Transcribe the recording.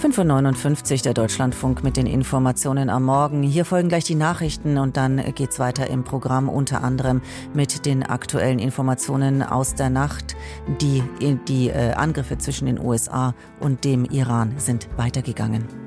5:59 Uhr der Deutschlandfunk mit den Informationen am Morgen. Hier folgen gleich die Nachrichten und dann geht's weiter im Programm, unter anderem mit den aktuellen Informationen aus der Nacht. Die Angriffe zwischen den USA und dem Iran sind weitergegangen.